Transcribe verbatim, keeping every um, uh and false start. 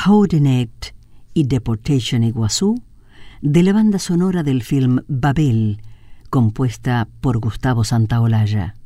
Houdenet y Deportation Iguazú, de la banda sonora del film Babel, compuesta por Gustavo Santaolalla.